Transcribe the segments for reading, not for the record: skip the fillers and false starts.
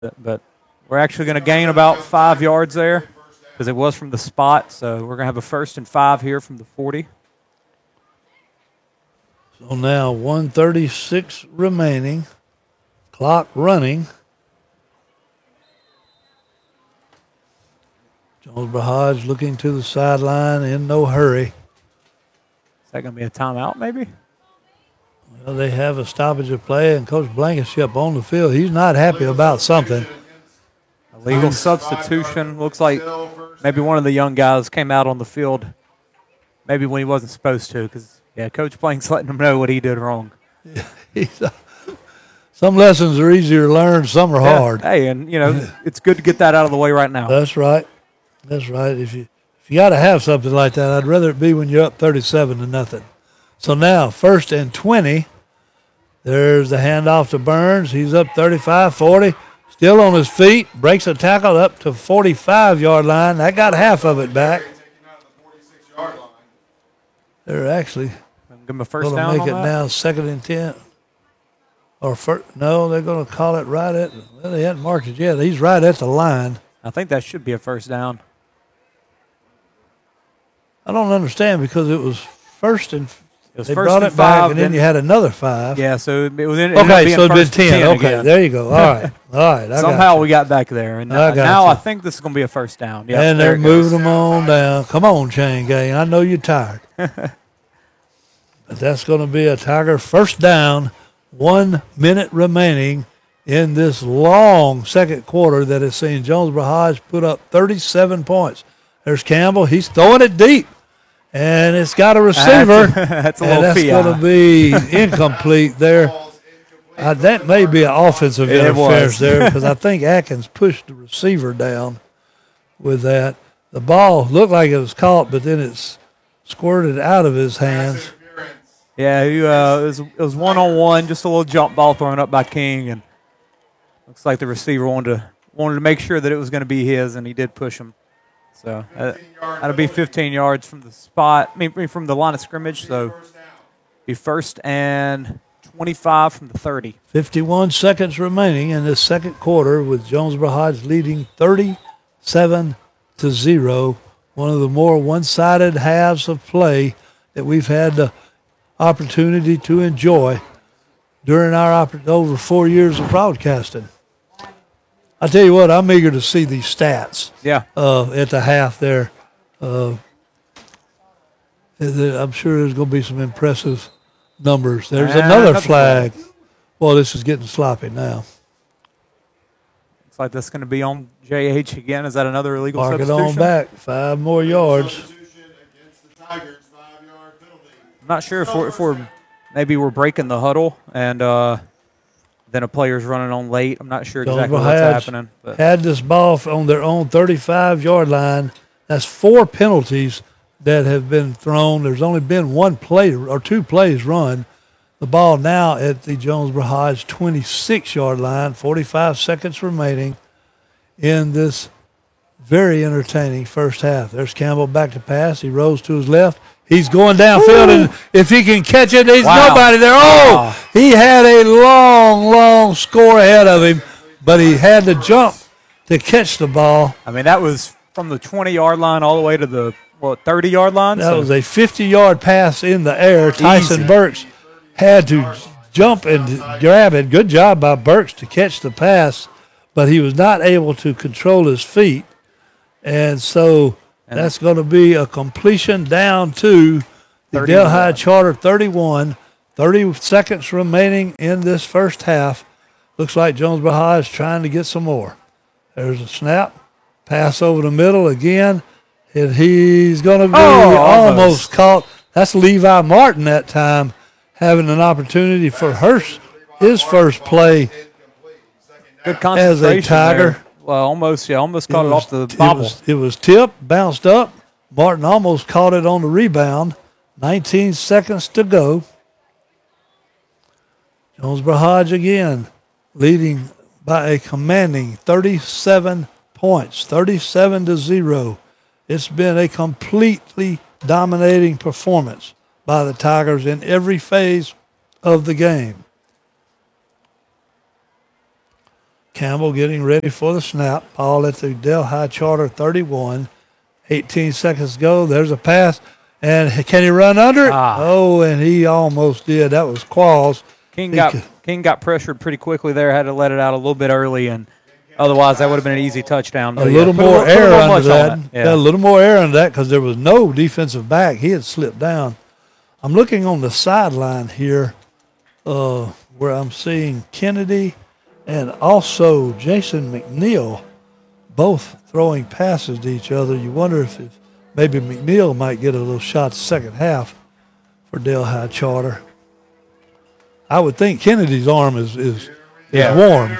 But we're actually going to gain about 5 yards there because it was from the spot. So we're going to have a 1st and 5 here from the 40. So now 1:36 remaining. Clock running. Jones Brahaj looking to the sideline in no hurry. Is that going to be a timeout maybe? Well, they have a stoppage of play, and Coach Blankenship on the field. He's not happy about something. Illegal substitution. Looks like maybe one of the young guys came out on the field maybe when he wasn't supposed to because, Coach Blank's letting him know what he did wrong. Some lessons are easier to learn, some are hard. Hey, and, it's good to get that out of the way right now. That's right. That's right. If you got to have something like that, I'd rather it be when you're up 37-0. So now, 1st and 20. There's the handoff to Burns. He's up 35-40. Still on his feet. Breaks a tackle up to 45-yard line. That got half of it back. They're actually give him a first down. Make it now 2nd and 10. Or no, they're going to call it right at. Well, they hadn't marked it yet. He's right at the line. I think that should be a first down. I don't understand because it was first and. They first brought and it back, 5, and then you had another 5. Yeah, so it was in. Okay, so it's been 10. Okay, again. there you go. All right, all right. Somehow we got back there, and now I think this is going to be a first down. Yep, and they're moving them on down. Come on, Chain Gang. I know you're tired. But that's going to be a Tiger first down. 1 minute remaining in this long second quarter that has seen Jones Brahaj put up 37 points. There's Campbell. He's throwing it deep. And it's got a receiver. That's a little that's going to be incomplete there. That may be an offensive interference there because I think Atkins pushed the receiver down with that. The ball looked like it was caught, but then it's squirted out of his hands. Yeah, it was one-on-one, just a little jump ball thrown up by King, and looks like the receiver wanted to make sure that it was going to be his, and he did push him. So that'll be 15 yards from the spot, from the line of scrimmage. So be 1st and 25 from the 30. 51 seconds remaining in this second quarter with Jones Brahaj leading 37-0. One of the more one-sided halves of play that we've had the opportunity to enjoy during our over 4 years of broadcasting. I tell you what, I'm eager to see these stats. Yeah. At the half there. I'm sure there's going to be some impressive numbers. There's another flag. Well, this is getting sloppy now. Looks like that's going to be on JH again. Is that another illegal substitution? Mark it on back. 5 more yards. I'm not sure if we're breaking the huddle and then a player's running on late. I'm not sure exactly what's happening. But had this ball on their own 35-yard line. That's 4 penalties that have been thrown. There's only been 1 play or 2 plays run. The ball now at the Jones Brahaj 26-yard line, 45 seconds remaining in this very entertaining first half. There's Campbell back to pass. He rolls to his left. He's going downfield, and if he can catch it, there's nobody there. Oh, he had a long score ahead of him, but he had to jump to catch the ball. I mean, that was from the 20-yard line all the way to the 30-yard line. That was a 50-yard pass in the air. Tyson Burks had to jump and grab it. Good job by Burks to catch the pass, but he was not able to control his feet, and so that's going to be a completion down to the Delhi Charter 31. 30 seconds remaining in this first half. Looks like Jones Brahaj is trying to get some more. There's a snap. Pass over the middle again. And he's going to be almost caught. That's Levi Martin that time having an opportunity for his first play good concentration as a Tiger. There. Well, almost caught it off the bobble. It was tipped, bounced up. Martin almost caught it on the rebound. 19 seconds to go. Jones Brahaj again leading by a commanding 37 points, 37-0. It's been a completely dominating performance by the Tigers in every phase of the game. Campbell getting ready for the snap. Ball at the Delhi Charter 31. 18 seconds to go. There's a pass. And can he run under it? Oh, and he almost did. That was Qualls. King got pressured pretty quickly there. Had to let it out a little bit early, and otherwise that would have been an easy touchdown. A little more air under that. Yeah, a little more air under that because there was no defensive back. He had slipped down. I'm looking on the sideline here where I'm seeing Kennedy and also Jason McNeil both throwing passes to each other. You wonder if maybe McNeil might get a little shot the second half for Delhi Charter. I would think Kennedy's arm is warm.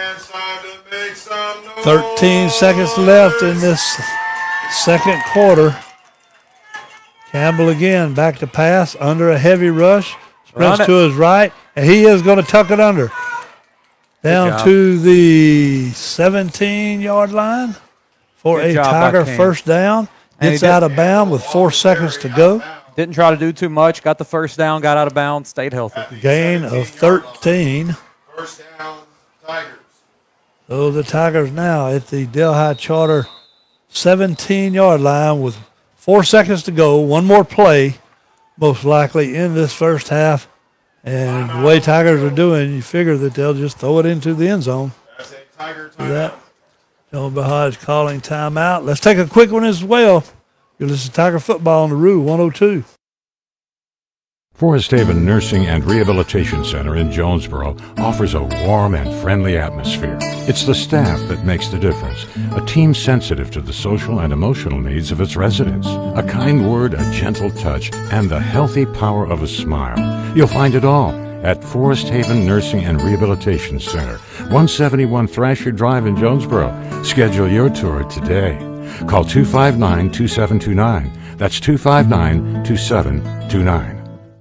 13 seconds left in this second quarter. Campbell again back to pass under a heavy rush. Sprints to his right, and he is going to tuck it under. Down to the 17-yard line for a Tiger first down. Gets out of bounds with 4 seconds to go. Didn't try to do too much. Got the first down, got out of bounds, stayed healthy. Gain of 13. First down, Tigers. So the Tigers now at the Delhi Charter 17-yard line with 4 seconds to go. One more play, most likely, in this first half. And the way Tigers are doing, you figure that they'll just throw it into the end zone. That's a Tiger timeout. That. John Bahaj calling timeout. Let's take a quick one as well. You're listening to Tiger Football on the Roo 102. Forest Haven Nursing and Rehabilitation Center in Jonesboro offers a warm and friendly atmosphere. It's the staff that makes the difference. A team sensitive to the social and emotional needs of its residents. A kind word, a gentle touch, and the healthy power of a smile. You'll find it all at Forest Haven Nursing and Rehabilitation Center, 171 Thrasher Drive in Jonesboro. Schedule your tour today. Call 259-2729. That's 259-2729.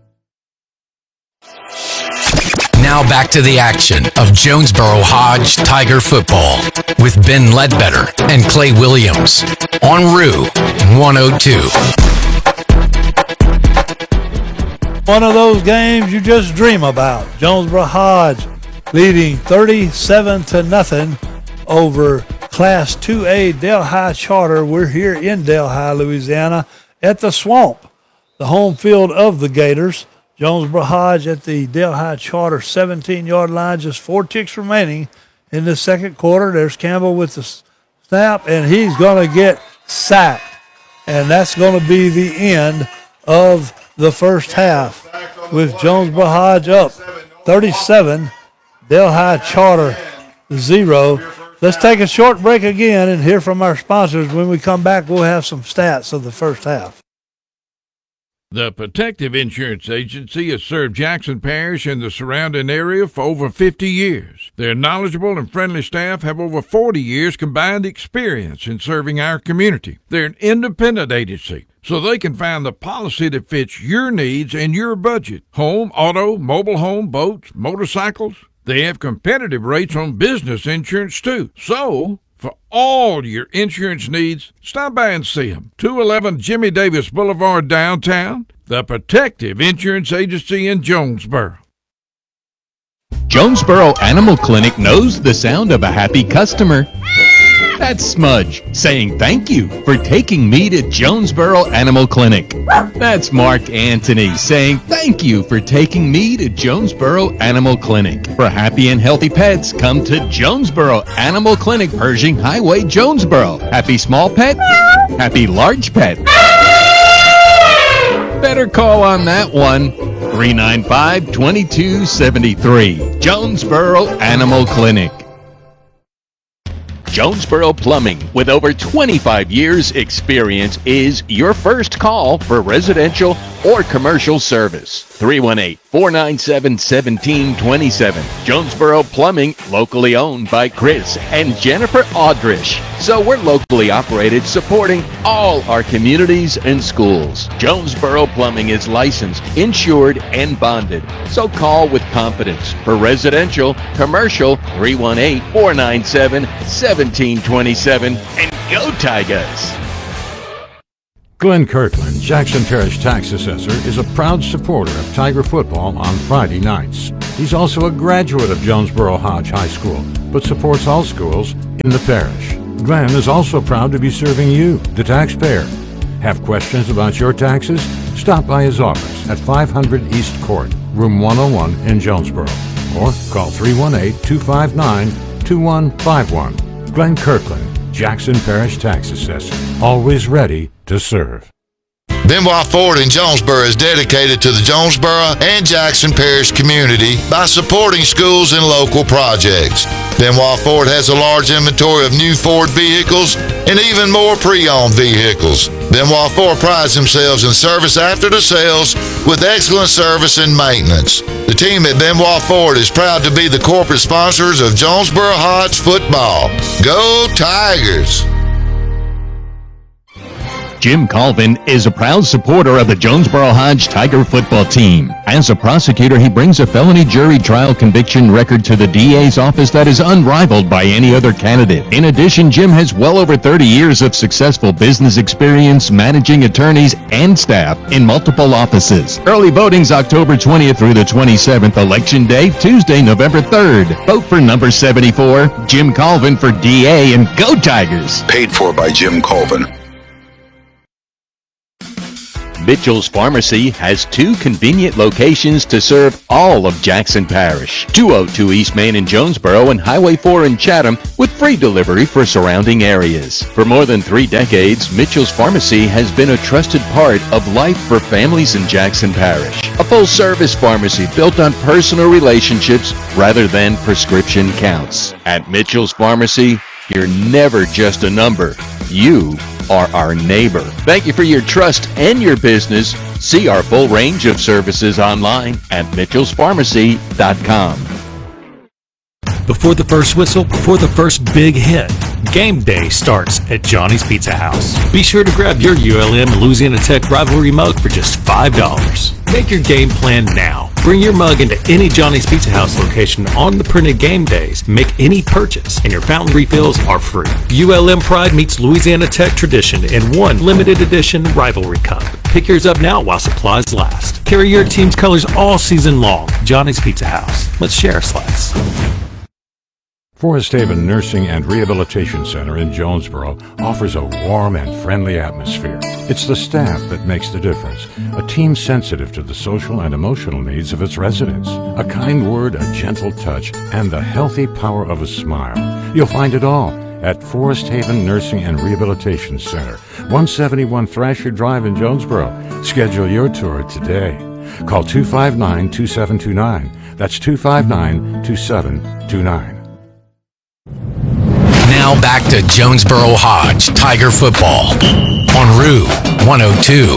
Now back to the action of Jonesboro Hodge Tiger football with Ben Ledbetter and Clay Williams on Roo 102. One of those games you just dream about. Jonesboro Hodge leading 37-0 over Class 2A Delhi Charter. We're here in Delhi, Louisiana at the Swamp, the home field of the Gators. Jonesboro Hodge at the Delhi Charter 17-yard line. Just 4 ticks remaining in the second quarter. There's Campbell with the snap, and he's going to get sacked. And that's going to be the end of the first half with Jonesboro Hodge up 37, Delhi Charter 0. Let's take a short break again and hear from our sponsors. When we come back, we'll have some stats of the first half. The Protective Insurance Agency has served Jackson Parish and the surrounding area for over 50 years. Their knowledgeable and friendly staff have over 40 years combined experience in serving our community. They're an independent agency, so they can find the policy that fits your needs and your budget. Home, auto, mobile home, boats, motorcycles. They have competitive rates on business insurance, too. So, for all your insurance needs, stop by and see them. 211 Jimmy Davis Boulevard, downtown. The Protective Insurance Agency in Jonesboro. Jonesboro Animal Clinic knows the sound of a happy customer. That's Smudge saying thank you for taking me to Jonesboro Animal Clinic. That's Mark Anthony saying thank you for taking me to Jonesboro Animal Clinic. For happy and healthy pets, come to Jonesboro Animal Clinic, Pershing Highway, Jonesboro. Happy small pet, happy large pet. Better call on that one. 395-2273. Jonesboro Animal Clinic. Jonesboro Plumbing, with over 25 years experience, is your first call for residential or commercial service. 318-497-1727. Jonesboro Plumbing, locally owned by Chris and Jennifer Aldrich. So we're locally operated, supporting all our communities and schools. Jonesboro Plumbing is licensed, insured, and bonded. So call with confidence. For residential, commercial, 318-497-1727. And go Tigers! Glenn Kirkland, Jackson Parish Tax Assessor, is a proud supporter of Tiger football on Friday nights. He's also a graduate of Jonesboro Hodge High School, but supports all schools in the parish. Glenn is also proud to be serving you, the taxpayer. Have questions about your taxes? Stop by his office at 500 East Court, room 101 in Jonesboro, or call 318-259-2151. Glenn Kirkland, Jackson Parish Tax Assessor, always ready to serve. Benoit Ford in Jonesboro is dedicated to the Jonesboro and Jackson Parish community by supporting schools and local projects. Benoit Ford has a large inventory of new Ford vehicles and even more pre-owned vehicles. Benoit Ford prides themselves in service after the sales with excellent service and maintenance. The team at Benoit Ford is proud to be the corporate sponsors of Jonesboro Hodge football. Go Tigers! Jim Colvin is a proud supporter of the Jonesboro Hodge Tiger football team. As a prosecutor, he brings a felony jury trial conviction record to the DA's office that is unrivaled by any other candidate. In addition, Jim has well over 30 years of successful business experience managing attorneys and staff in multiple offices. Early voting's October 20th through the 27th. Election Day, Tuesday, November 3rd. Vote for number 74, Jim Colvin for DA, and go Tigers! Paid for by Jim Colvin. Mitchell's Pharmacy has 2 convenient locations to serve all of Jackson Parish. 202 East Main in Jonesboro and Highway 4 in Chatham, with free delivery for surrounding areas. For more than 3 decades, Mitchell's Pharmacy has been a trusted part of life for families in Jackson Parish. A full-service pharmacy built on personal relationships rather than prescription counts. At Mitchell's Pharmacy, you're never just a number. You are our neighbor. Thank you for your trust and your business. See our full range of services online at mitchellspharmacy.com. Before the first whistle, before the first big hit, game day starts at Johnny's Pizza House. Be sure to grab your ULM Louisiana Tech rivalry mug for just $5. Make your game plan now. Bring your mug into any Johnny's Pizza House location on the printed game days. Make any purchase, and your fountain refills are free. ULM pride meets Louisiana Tech tradition in one limited edition rivalry cup. Pick yours up now while supplies last. Carry your team's colors all season long. Johnny's Pizza House. Let's share a slice. Forest Haven Nursing and Rehabilitation Center in Jonesboro offers a warm and friendly atmosphere. It's the staff that makes the difference, a team sensitive to the social and emotional needs of its residents. A kind word, a gentle touch, and the healthy power of a smile. You'll find it all at Forest Haven Nursing and Rehabilitation Center, 171 Thrasher Drive in Jonesboro. Schedule your tour today. Call 259-2729. That's 259-2729. Now back to Jonesboro Hodge Tiger football on Rue 102.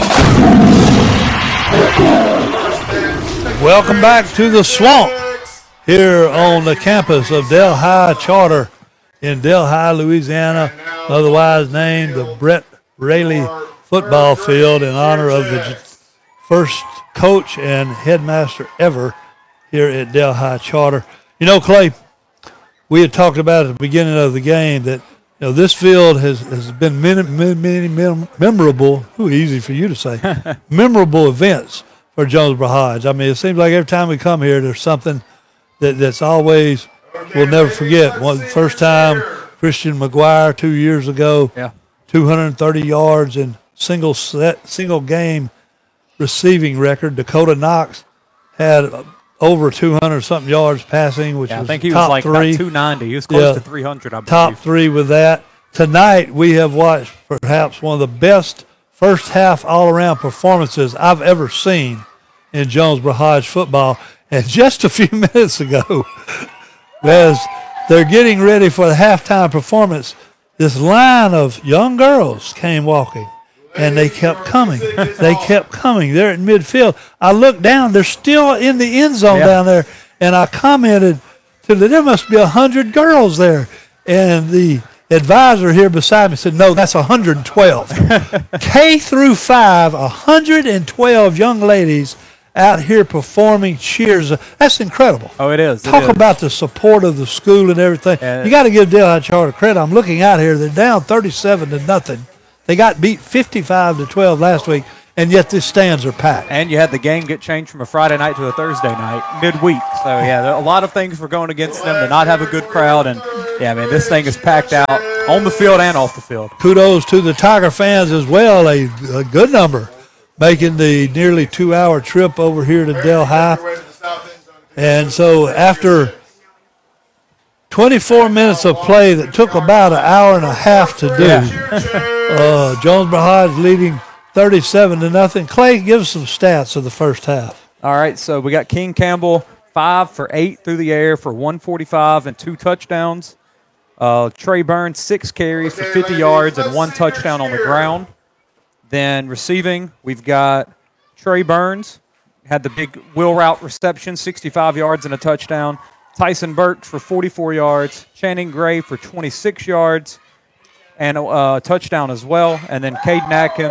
Welcome back to the Swamp here on the campus of Delhi Charter in Delhi, Louisiana, otherwise named the Brett Raley Football Field in honor of the first coach and headmaster ever here at Delhi Charter. You know, Clay, we had talked about at the beginning of the game that this field has been many memorable, easy for you to say, memorable events for Jonesboro Hodge. I mean, it seems like every time we come here, there's something that's always we'll never forget. First time, Christian McGuire 2 years ago, 230 yards in single game receiving record. Dakota Knox had over 200-something yards passing, which was I think he top was like three. about 290. He was close to 300, I believe. Top 3 with that. Tonight, we have watched perhaps one of the best first-half all-around performances I've ever seen in Jonesboro Hodge football. And just a few minutes ago, as they're getting ready for the halftime performance, this line of young girls came walking. And they kept coming. They kept coming. They're at midfield. I looked down. They're still in the end zone down there. And I commented to them, there must be 100 girls there. And the advisor here beside me said, no, that's 112. K through 5, 112 young ladies out here performing cheers. That's incredible. Oh, it is. Talk about the support of the school and everything. You got to give Delhi Charter credit. I'm looking out here. They're down 37-0. They got beat 55-12 last week, and yet the stands are packed. And you had the game get changed from a Friday night to a Thursday night midweek. So, yeah, a lot of things were going against them to not have a good crowd. And, yeah, man, this thing is packed out on the field and off the field. Kudos to the Tiger fans as well, a good number, making the nearly 2-hour trip over here to Delhi. And so after 24 minutes of play that took about an hour and a half to do, Jonesboro Hodge leading 37-0. Clay, give us some stats of the first half. All right, so we got King Campbell 5 for 8 through the air for 145 and 2 touchdowns. Trey Burns 6 carries for 50 yards and 1 touchdown on the ground. Then receiving, we've got Trey Burns, had the big wheel route reception, 65 yards and a touchdown. Tyson Burks for 44 yards. Channing Gray for 26 yards and a touchdown as well. And then Coden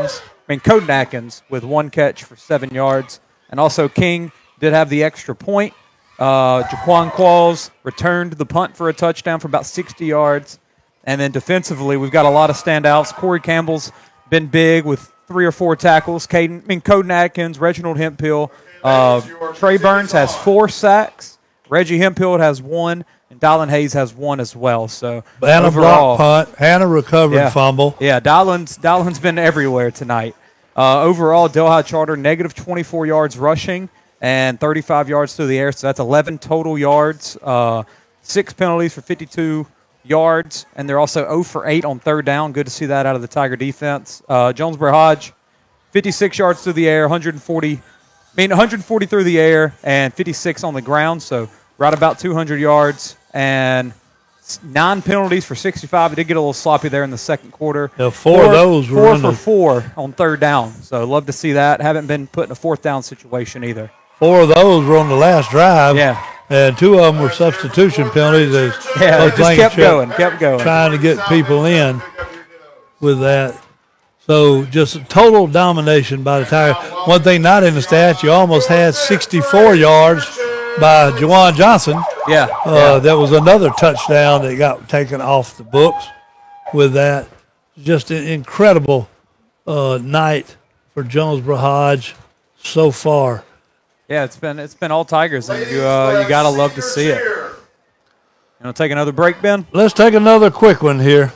Atkins with 1 catch for 7 yards. And also King did have the extra point. Jaquan Qualls returned the punt for a touchdown for about 60 yards. And then defensively, we've got a lot of standouts. Corey Campbell's been big with 3 or 4 tackles. Coden Atkins, Reginald Hemphill. Trey Burns has 4 sacks. Reggie Hemphill has 1, and Dylan Hayes has 1 as well. So Hannah overall, block punt, Hannah recovered fumble. Yeah, Dylan's been everywhere tonight. Overall, Delhi Charter negative 24 yards rushing and 35 yards through the air. So that's 11 total yards. 6 penalties for 52 yards, and they're also 0 for 8 on third down. Good to see that out of the Tiger defense. Jonesboro Hodge, 56 yards through the air, 140 through the air and 56 on the ground, so right about 200 yards and 9 penalties for 65. It did get a little sloppy there in the second quarter. Yeah, 4 of those were 4 for 4 on third down, so love to see that. Haven't been put in a fourth down situation either. 4 of those were on the last drive. Yeah. And 2 of them were substitution penalties. They just kept going. Trying to get people in with that. So just total domination by the Tigers. One thing not in the stats, you almost had 64 yards by Juwan Johnson. That was another touchdown that got taken off the books with that. Just an incredible night for Jonesboro Hodge so far. Yeah, it's been all Tigers, and you gotta love to see it. You want to take another break, Ben? Let's take another quick one here.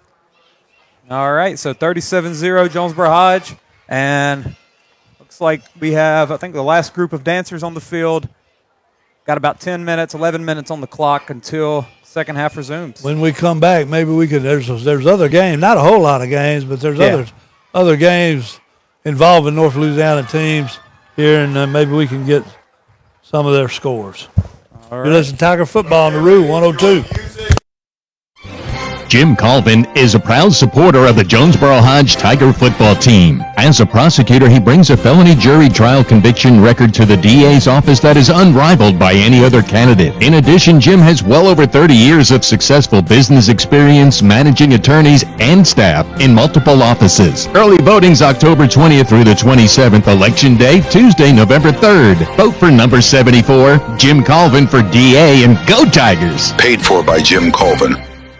All right, so 37-0 Jonesboro Hodge, and looks like we have, I think, the last group of dancers on the field. Got about 10 minutes, 11 minutes on the clock until second half resumes. When we come back, maybe we can. There's other games, not a whole lot of games, but there's other games involving North Louisiana teams here, and maybe we can get some of their scores. All right. You listen to Tiger Football on the Roo 102. Jim Colvin is a proud supporter of the Jonesboro Hodge Tiger football team. As a prosecutor, he brings a felony jury trial conviction record to the DA's office that is unrivaled by any other candidate. In addition, Jim has well over 30 years of successful business experience managing attorneys and staff in multiple offices. Early voting's October 20th through the 27th. Election day, Tuesday, November 3rd. Vote for number 74, Jim Colvin for DA, and go Tigers! Paid for by Jim Colvin.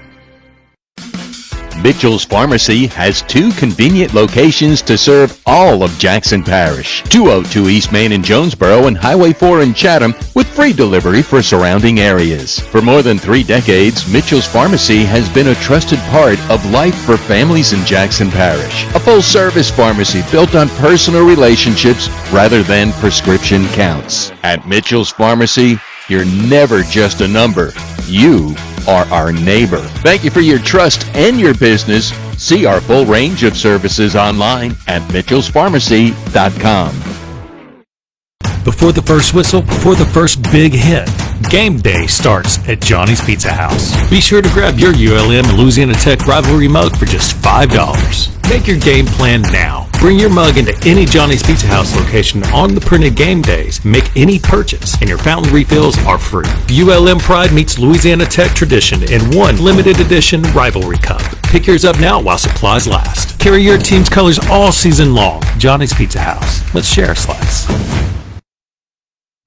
Mitchell's Pharmacy has 2 convenient locations to serve all of Jackson Parish. 202 East Main in Jonesboro and Highway 4 in Chatham, with free delivery for surrounding areas. For more than 3 decades, Mitchell's Pharmacy has been a trusted part of life for families in Jackson Parish. A full-service pharmacy built on personal relationships rather than prescription counts. At Mitchell's Pharmacy, you're never just a number. You are our neighbor. Thank you for your trust and your business. See our full range of services online at mitchellspharmacy.com. Before the first whistle, before the first big hit, game day starts at Johnny's Pizza House. Be sure to grab your ULM and Louisiana Tech rivalry mug for just $5. Make your game plan now. Bring your mug into any Johnny's Pizza House location on the printed game days. Make any purchase, and your fountain refills are free. ULM pride meets Louisiana Tech tradition in one limited edition rivalry cup. Pick yours up now while supplies last. Carry your team's colors all season long. Johnny's Pizza House. Let's share a slice.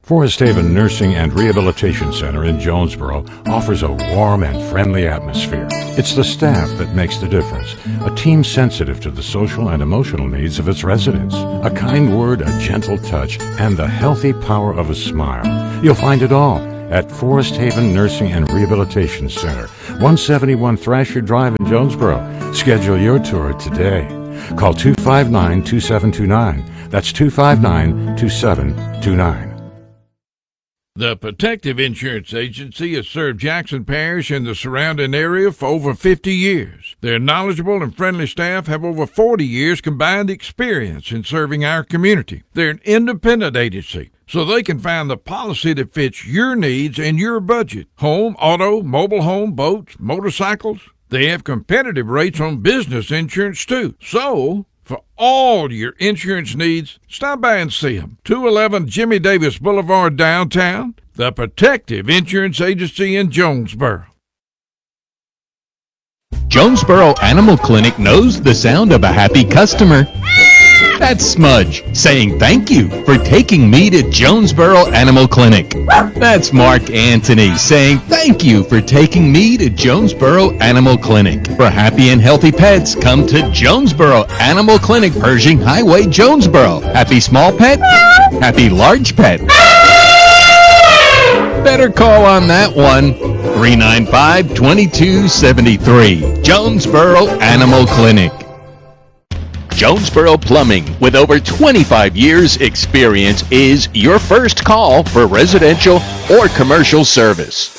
Forest Haven Nursing and Rehabilitation Center in Jonesboro offers a warm and friendly atmosphere. It's the staff that makes the difference, a team sensitive to the social and emotional needs of its residents. A kind word, a gentle touch, and the healthy power of a smile. You'll find it all at Forest Haven Nursing and Rehabilitation Center, 171 Thrasher Drive in Jonesboro. Schedule your tour today. Call 259-2729. That's 259-2729. The Protective Insurance Agency has served Jackson Parish and the surrounding area for over 50 years. Their knowledgeable and friendly staff have over 40 years combined experience in serving our community. They're an independent agency, so they can find the policy that fits your needs and your budget. Home, auto, mobile home, boats, motorcycles. They have competitive rates on business insurance, too. So, for all your insurance needs, stop by and see them. 211 Jimmy Davis Boulevard, downtown. The Protective Insurance Agency in Jonesboro. Jonesboro Animal Clinic knows the sound of a happy customer. That's Smudge saying thank you for taking me to Jonesboro Animal Clinic. That's Mark Antony saying thank you for taking me to Jonesboro Animal Clinic. For happy and healthy pets, come to Jonesboro Animal Clinic, Pershing Highway, Jonesboro. Happy small pet? Happy large pet? Better call on that one. 395-2273. Jonesboro Animal Clinic. Jonesboro Plumbing, with over 25 years experience, is your first call for residential or commercial service.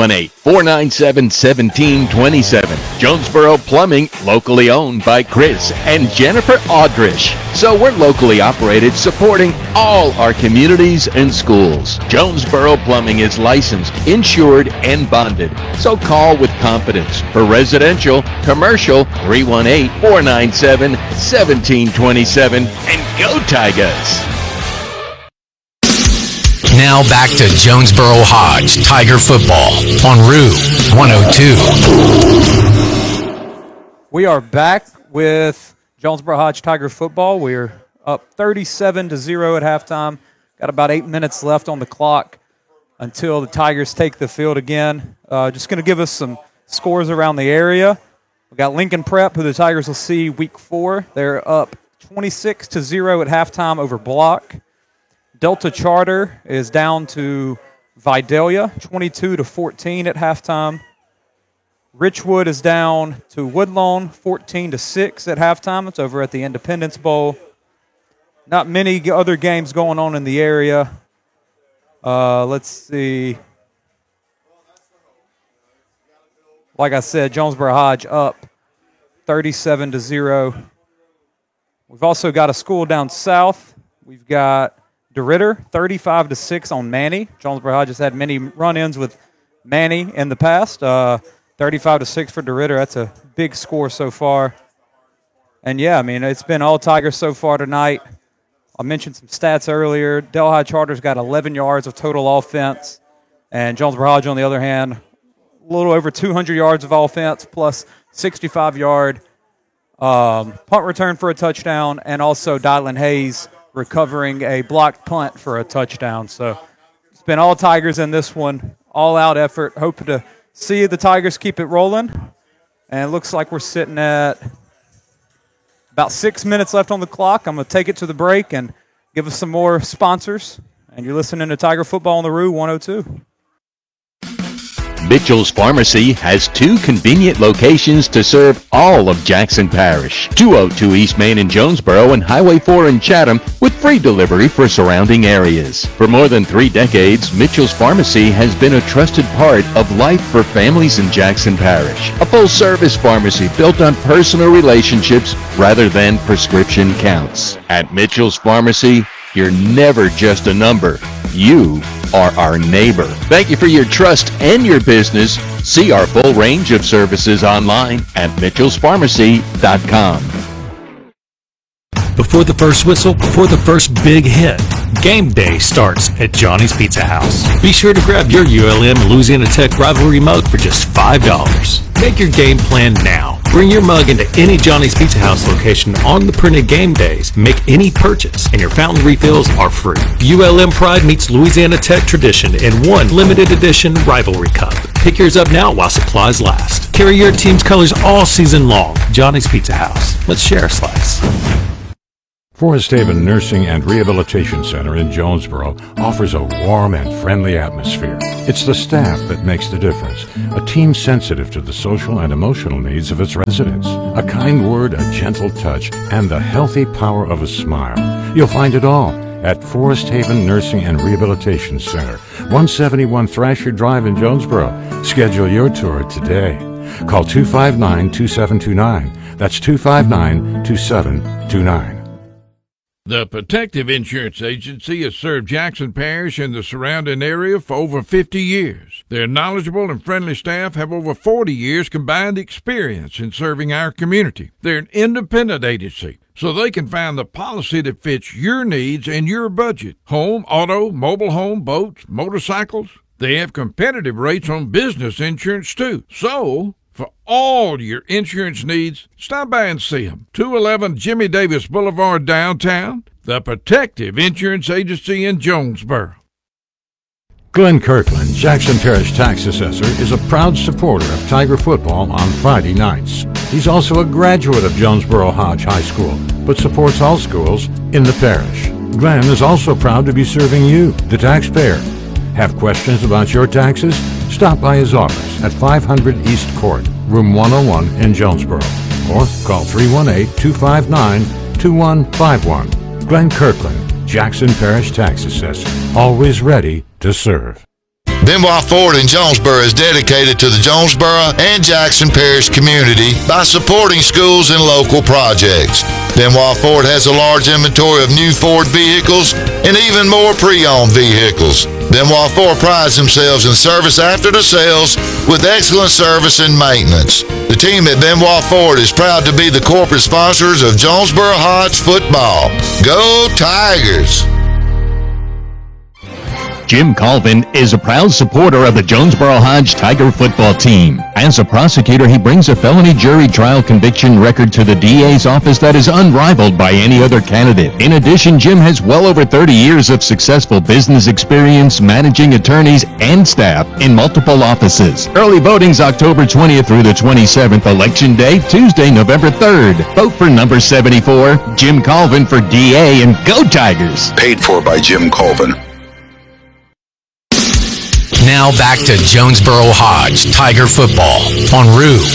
318-497-1727. Jonesboro Plumbing, locally owned by Chris and Jennifer Aldrich. So we're locally operated, supporting all our communities and schools. Jonesboro Plumbing is licensed, insured, and bonded. So call with confidence for residential, commercial, 318-497-1727, and go Tigers! Now back to Jonesboro Hodge Tiger football on Route 102. We are back with Jonesboro Hodge Tiger football. We're up 37-0 at halftime. Got about 8 minutes left on the clock until the Tigers take the field again. Just going to give us some scores around the area. We got Lincoln Prep, who the Tigers will see week 4. They're up 26-0 at halftime over Block. Delta Charter is down to Vidalia, 22-14 at halftime. Richwood is down to Woodlawn, 14-6 at halftime. It's over at the Independence Bowl. Not many other games going on in the area. Let's see. Like I said, Jonesboro Hodge up 37-0. We've also got a school down south. We've got DeRidder, 35-6 on Manny. Jonesboro Hodge has had many run-ins with Manny in the past. 35-6 for DeRidder. That's a big score so far. And, yeah, I mean, it's been all Tigers so far tonight. I mentioned some stats earlier. Delhi Charter's got 11 yards of total offense. And Jonesboro Hodge, on the other hand, a little over 200 yards of offense plus 65-yard punt return for a touchdown, and also Dylan Hayes recovering a blocked punt for a touchdown. So it's been all Tigers in this one, all-out effort. Hoping to see the Tigers keep it rolling. And it looks like we're sitting at about 6 minutes left on the clock. I'm going to take it to the break and give us some more sponsors. And you're listening to Tiger Football on the Route 102. Mitchell's Pharmacy has 2 convenient locations to serve all of Jackson Parish. 202 East Main in Jonesboro and Highway 4 in Chatham, with free delivery for surrounding areas. For more than 3 decades, Mitchell's Pharmacy has been a trusted part of life for families in Jackson Parish. A full-service pharmacy built on personal relationships rather than prescription counts. At Mitchell's Pharmacy, you're never just a number. You are our neighbor. Thank you for your trust and your business. See our full range of services online at mitchellspharmacy.com. Before the first whistle, before the first big hit, Game day starts at Johnny's Pizza House. Be sure to grab your ULM Louisiana Tech rivalry mug for just $5. Make your game plan now. Bring your mug into any Johnny's Pizza House location on the printed game days. Make any purchase, and your fountain refills are free. ULM pride meets Louisiana Tech tradition in one limited edition rivalry cup. Pick yours up now while supplies last. Carry your team's colors all season long. Johnny's Pizza House. Let's share a slice. Forest Haven Nursing and Rehabilitation Center in Jonesboro offers a warm and friendly atmosphere. It's the staff that makes the difference, a team sensitive to the social and emotional needs of its residents. A kind word, a gentle touch, and the healthy power of a smile. You'll find it all at Forest Haven Nursing and Rehabilitation Center, 171 Thrasher Drive in Jonesboro. Schedule your tour today. Call 259-2729. That's 259-2729. The Protective Insurance Agency has served Jackson Parish and the surrounding area for over 50 years. Their knowledgeable and friendly staff have over 40 years combined experience in serving our community. They're an independent agency, so they can find the policy that fits your needs and your budget. Home, auto, mobile home, boats, motorcycles. They have competitive rates on business insurance, too. So, for all your insurance needs, stop by and see them. 211 Jimmy Davis Boulevard, downtown. The Protective Insurance Agency in Jonesboro. Glenn Kirkland, Jackson Parish Tax Assessor, is a proud supporter of Tiger football on Friday nights. He's also a graduate of Jonesboro Hodge High School, but supports all schools in the parish. Glenn is also proud to be serving you, the taxpayer. Have questions about your taxes? Stop by his office at 500 East Court, room 101 in Jonesboro, or call 318-259-2151. Glenn Kirkland, Jackson Parish Tax Assessor, always ready to serve. Benoit Ford in Jonesboro is dedicated to the Jonesboro and Jackson Parish community by supporting schools and local projects. Benoit Ford has a large inventory of new Ford vehicles and even more pre-owned vehicles. Benoit Ford prides themselves in service after the sales with excellent service and maintenance. The team at Benoit Ford is proud to be the corporate sponsors of Jonesboro Hodge football. Go Tigers! Jim Colvin is a proud supporter of the Jonesboro Hodge Tiger football team. As a prosecutor, he brings a felony jury trial conviction record to the DA's office that is unrivaled by any other candidate. In addition, Jim has well over 30 years of successful business experience managing attorneys and staff in multiple offices. Early voting's October 20th through the 27th. Election Day, Tuesday, November 3rd. Vote for number 74, Jim Colvin for DA, and go Tigers! Paid for by Jim Colvin. Now back to Jonesboro Hodge Tiger football on Route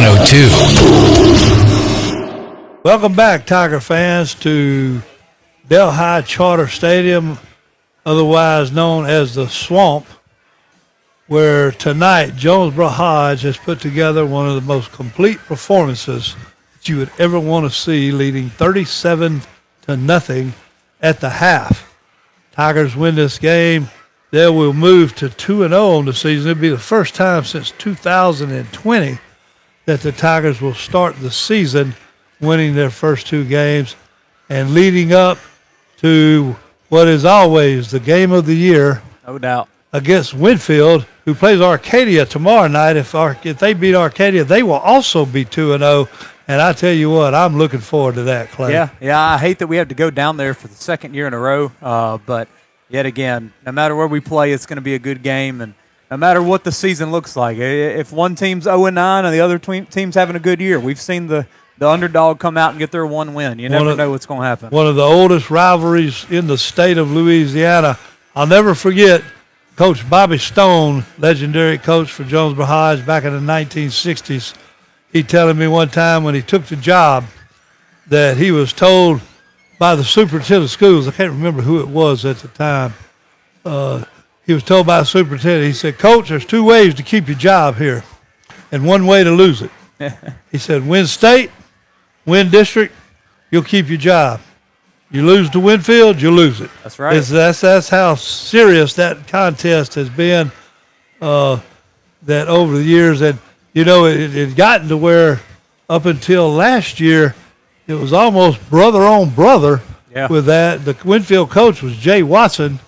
102. Welcome back, Tiger fans, to Delhi Charter Stadium, otherwise known as the Swamp, where tonight Jonesboro Hodge has put together one of the most complete performances that you would ever want to see, leading 37-0 at the half. Tigers win this game. They will move to 2-0 on the season. It'll be the first time since 2020 that the Tigers will start the season winning their first two games and leading up to what is always the game of the year. No doubt. Against Winfield, who plays Arcadia tomorrow night. If they beat Arcadia, they will also be 2-0. And I tell you what, I'm looking forward to that, Clay. Yeah. I hate that we have to go down there for the second year in a row, but yet again, no matter where we play, it's going to be a good game, and no matter what the season looks like. If one team's 0-9 and the other team's having a good year, we've seen the underdog come out and get their one win. You never know what's going to happen. One of the oldest rivalries in the state of Louisiana. I'll never forget Coach Bobby Stone, legendary coach for Jonesboro Hodge back in the 1960s. He telling me one time when he took the job that he was told by the superintendent of schools, I can't remember who it was at the time. He was told by the superintendent, he said, Coach, there's two ways to keep your job here and one way to lose it. He said, win state, win district, you'll keep your job. You lose to Winfield, you lose it. That's right. That's how serious that contest has been that over the years. And, you know, it had gotten to where up until last year, it was almost brother on brother with that. The Winfield coach was Jay Watson,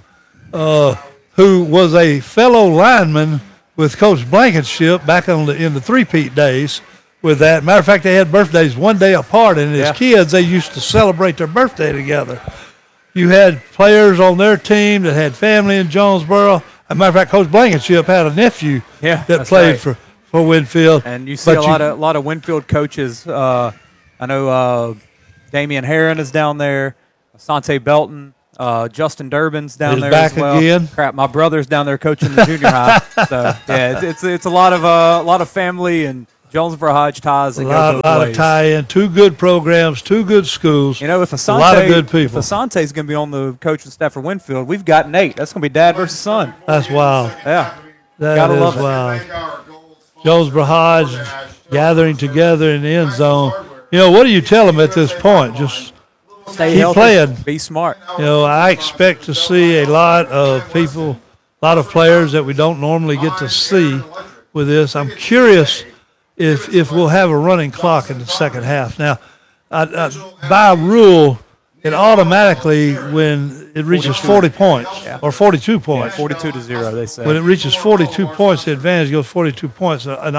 who was a fellow lineman with Coach Blankenship back in the three-peat days with that. Matter of fact, they had birthdays one day apart, and as kids, they used to celebrate their birthday together. You had players on their team that had family in Jonesboro. As a matter of fact, Coach Blankenship had a nephew that played for Winfield. And you see a lot of Winfield coaches. I know Damian Herron is down there, Asante Belton, Justin Durbin's down there back as well. again. Crap, my brother's down there coaching the junior high. So yeah, it's a lot of family and Jonesboro Hodge ties. A lot of tie-in. Two good programs, two good schools. You know, if Asante, a lot of good people. If Asante's going to be on the coaching staff for Winfield, we've got Nate. That's going to be dad versus son. That's wild. Yeah, that is wild. Jonesboro Hodge gathering together in the end zone. You know, what do you tell them at this point? Just stay keep healthy, playing. Be smart. You know, I expect to see a lot of people, a lot of players that we don't normally get to see with this. I'm curious if we'll have a running clock in the second half. Now, by rule, it automatically, when it reaches 40 points or 42 points. 42-0, they say. When it reaches 42 points, the advantage goes 42 points. A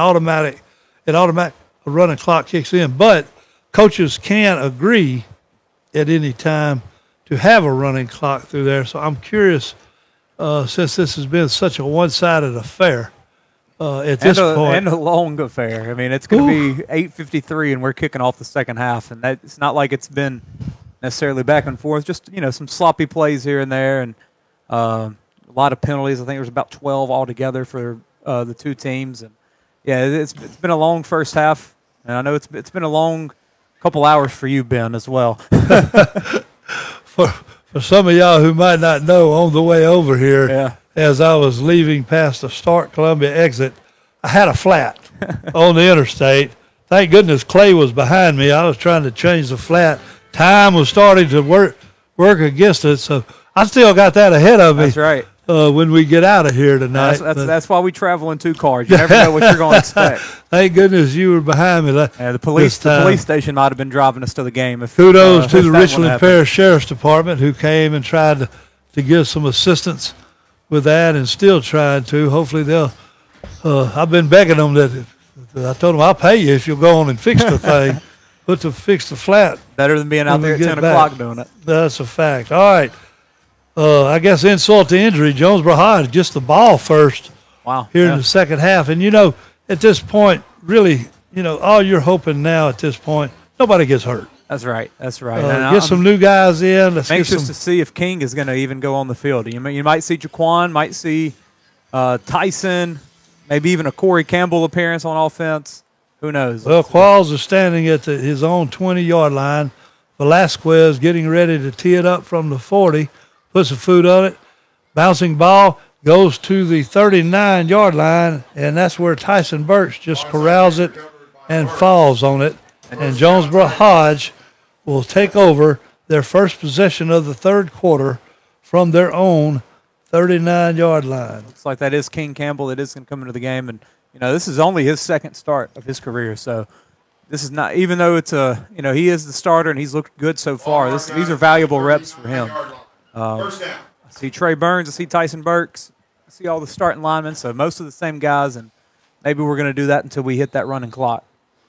running clock kicks in. But coaches can agree at any time to have a running clock through there. So I'm curious, since this has been such a one-sided affair, at this point. And a long affair. I mean, it's going to be 8:53, and we're kicking off the second half. And it's not like it's been necessarily back and forth. Just, some sloppy plays here and there, and a lot of penalties. I think there was about 12 altogether for the two teams. And, yeah, it's been a long first half. And I know it's been a long couple hours for you, Ben, as well. For some of y'all who might not know, on the way over here, as I was leaving past the Stark Columbia exit, I had a flat on the interstate. Thank goodness Clay was behind me. I was trying to change the flat. Time was starting to work against it, so I still got that ahead of me. That's right. When we get out of here tonight. That's why we travel in two cars. You never know what you're going to expect. Thank goodness you were behind me. The police station might have been driving us to the game. Kudos to the Richland Parish Sheriff's Department, who came and tried to give some assistance with that, and still trying to. Hopefully they'll. I've been begging them that. I told them I'll pay you if you'll go on and fix the thing, fix the flat. Better than being out there at 10 o'clock doing it. That's a fact. All right. I guess insult to injury, Jonesboro Hodge just the ball first. Wow. Here in the second half, and at this point, really, all you're hoping now at this point, nobody gets hurt. That's right. Get some new guys in. I'm anxious to see if King is going to even go on the field. You might see Jaquan, might see Tyson, maybe even a Corey Campbell appearance on offense. Who knows? Well, Qualls is standing at his own 20-yard line. Velasquez getting ready to tee it up from the 40, puts a foot on it. Bouncing ball goes to the 39-yard line, and that's where Tyson Burks just corrals it and falls on it. And Jonesboro Hodge will take over their first possession of the third quarter from their own 39-yard line. Looks like that is King Campbell that is going to come into the game. And, this is only his second start of his career. So this is not, even though it's he is the starter and he's looked good so far, these are valuable reps for him. I see Trey Burns, I see Tyson Burks, I see all the starting linemen, so most of the same guys, and maybe we're going to do that until we hit that running clock.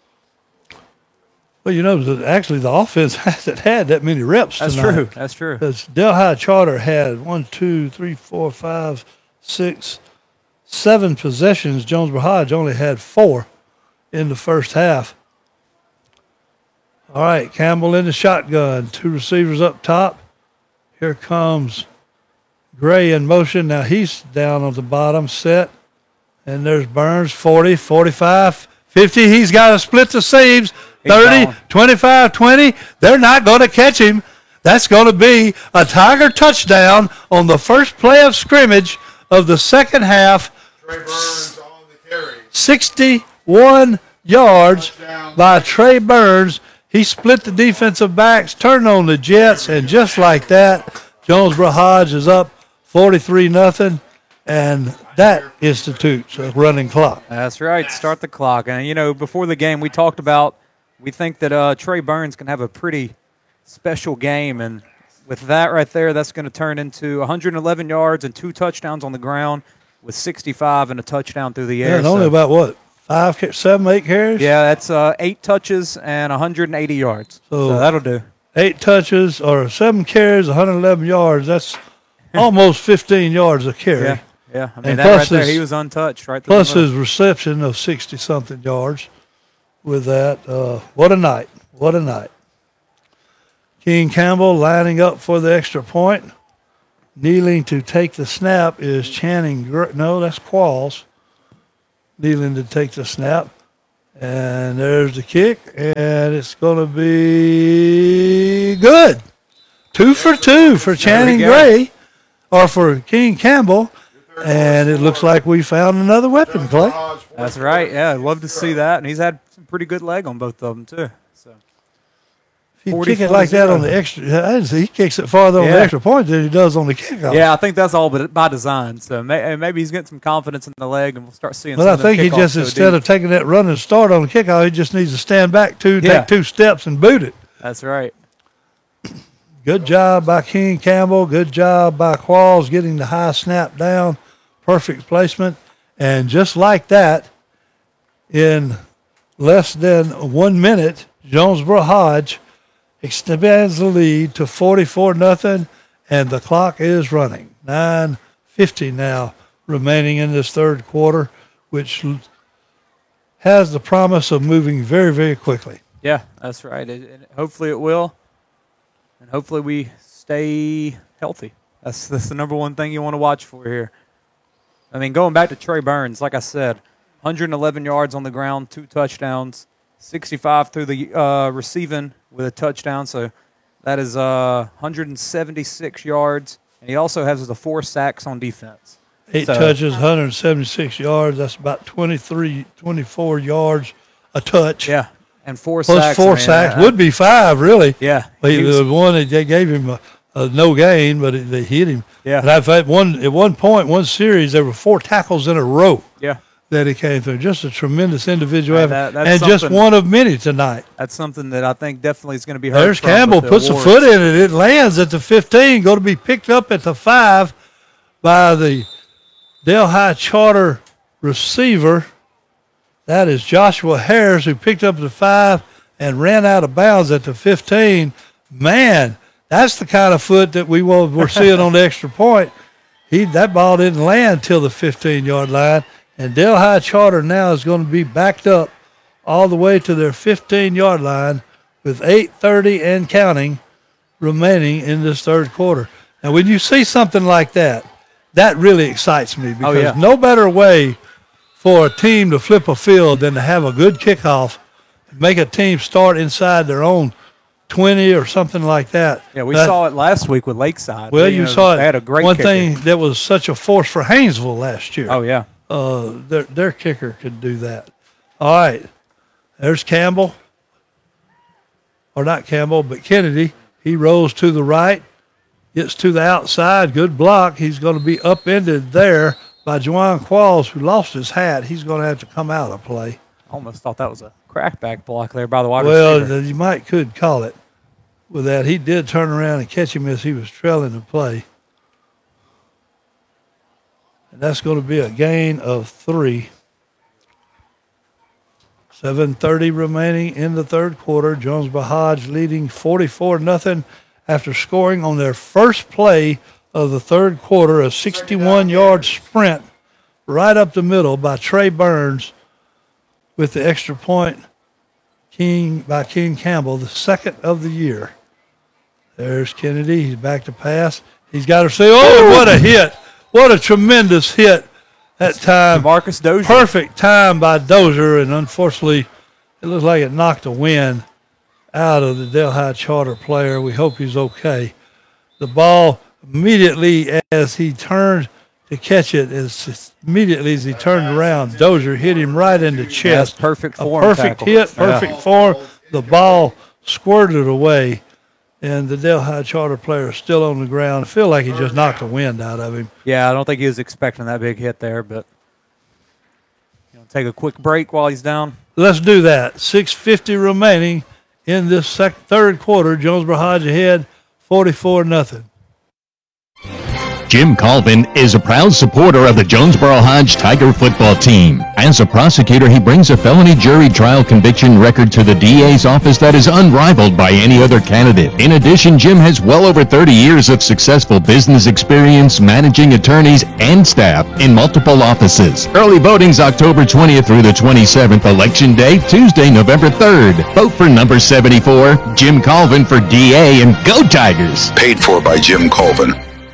Well, actually the offense hasn't had that many reps tonight. That's true. Because Delhi Charter had 1, 2, 3, 4, 5, 6, 7 possessions. Jonesboro Hodge only had 4 in the first half. All right, Campbell in the shotgun. 2 receivers up top. Here comes Gray in motion. Now he's down on the bottom set. And there's Burns, 40, 45, 50. He's got to split the seams. 30, 25, 20. They're not going to catch him. That's going to be a Tiger touchdown on the first play of scrimmage of the second half. Trey Burns on the carry. 61 yards by Trey Burns. He split the defensive backs, turned on the Jets, and just like that, Jonesboro Hodge is up 43-0, and that institutes a running clock. That's right. Start the clock. And, before the game, we talked about we think that Trey Burns can have a pretty special game, and with that right there, that's going to turn into 111 yards and 2 touchdowns on the ground with 65 and a touchdown through the air. Yeah, and only about what, 7, 8 carries? Yeah, that's 8 touches and 180 yards. So that'll do. 8 touches or 7 carries, 111 yards. That's almost 15 yards a carry. Yeah, yeah. I mean, And that plus right there, his- he was untouched right through Plus the middle. his reception of 60-something yards with that. What a night. What a night. King Campbell lining up for the extra point. Kneeling to take the snap is Channing. No, that's Qualls. Kneeling to take the snap. And there's the kick. And it's going to be good. 2 for 2 for Channing go. Gray. Or for King Campbell. And it looks like we found another weapon, Clay. That's right. Yeah, I'd love to see that. And he's had some pretty good leg on both of them, too. So He 40, kick it like that 40. on the extra. I didn't see he kicks it farther on the Yeah. extra point than he does on the kickoff. Yeah, I think that's all but by design. So maybe he's getting some confidence in the leg, and we'll start seeing But some I of them think he kickoffs just go instead deep. of taking that running start on the kickoff, he just needs to stand back Yeah. take 2 steps and boot it. That's right. Good job by King Campbell. Good job by Qualls getting the high snap down. Perfect placement. And just like that, in less than 1 minute, Jonesboro Hodge expands the lead to 44-0, and the clock is running. 9:50 now remaining in this third quarter, which has the promise of moving very, very quickly. Yeah, that's right. Hopefully it will, and hopefully we stay healthy. That's the number one thing you want to watch for here. I mean, going back to Trey Burns, like I said, 111 yards on the ground, 2 touchdowns, 65 through the receiving with a touchdown. So that is 176 yards, and he also has the 4 sacks on defense. 8 touches, 176 yards. That's about 24 yards a touch. Yeah, and 4 Plus sacks. 4 man. sacks would be 5, really. Yeah, The one that they gave him a no gain, but they hit him. Yeah. And I've had at one point, one series, there were 4 tackles in a row yeah. that he came through. Just a tremendous individual And effort. that's And just something- one of many tonight. That's something that I think definitely is going to be heard There's from Campbell, with the puts a awards. foot in it. It lands at the 15, going to be picked up at the 5 by the Delhi Charter receiver. That is Joshua Harris, who picked up the 5 and ran out of bounds at the 15. Man, that's the kind of foot that we're seeing on the extra point. That ball didn't land till the 15-yard line, and Delhi Charter now is going to be backed up all the way to their 15-yard line with 8:30 and counting remaining in this third quarter. Now, when you see something like that, that really excites me because no better way for a team to flip a field than to have a good kickoff, make a team start inside their own 20 or something like that. Yeah, we saw it last week with Lakeside. Well, you saw it. They had a great one kicker. thing that was such a force for Haynesville last year. Oh, yeah. Their kicker could do that. All right. There's Campbell. Or not Campbell, but Kennedy. He rolls to the right, gets to the outside. Good block. He's going to be upended there by Juwan Qualls, who lost his hat. He's going to have to come out of play. Almost thought that was a crackback block there by the wide Well, receiver. you could call it with that. He did turn around and catch him as he was trailing the play. And that's going to be a gain of 3. 7:30 remaining in the third quarter. Jonesboro Hodge leading 44-0 after scoring on their first play of the third quarter, a 61-yard sprint right up the middle by Trey Burns with the extra point by King Campbell, the second of the year. There's Kennedy. He's back to pass. He's got to say, oh, what a hit. What a tremendous hit that time. Marcus Dozier. Perfect time by Dozier, and unfortunately, it looks like it knocked the wind out of the Delhi Charter player. We hope he's okay. The ball immediately as he turned to catch it, immediately as he turned around, Dozier hit him right in the chest. That's perfect form. Perfect tackle. hit, perfect form. The ball squirted away, and the Delhi Charter player is still on the ground. I feel like he just knocked the wind out of him. Yeah, I don't think he was expecting that big hit there, but take a quick break while he's down. Let's do that. 6:50 remaining in this third quarter. Jonesboro Hodge ahead 44-0. Jim Colvin is a proud supporter of the Jonesboro Hodge Tiger football team. As a prosecutor, he brings a felony jury trial conviction record to the DA's office that is unrivaled by any other candidate. In addition, Jim has well over 30 years of successful business experience managing attorneys and staff in multiple offices. Early voting's October 20th through the 27th. Election day, Tuesday, November 3rd. Vote for number 74, Jim Colvin for DA, and go Tigers! Paid for by Jim Colvin.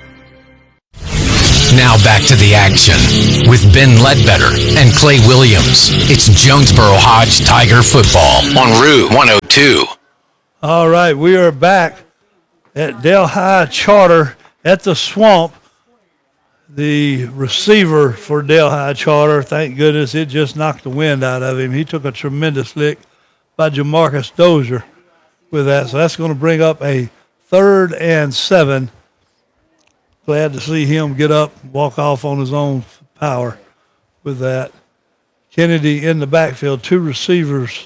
Now back to the action with Ben Ledbetter and Clay Williams. It's Jonesboro Hodge Tiger football on Route 102. All right, we are back at Delhi Charter at the Swamp. The receiver for Delhi Charter, thank goodness, it just knocked the wind out of him. He took a tremendous lick by Jamarcus Dozier with that. So that's going to bring up a 3rd and 7. Glad to see him get up, walk off on his own power with that. Kennedy in the backfield, 2 receivers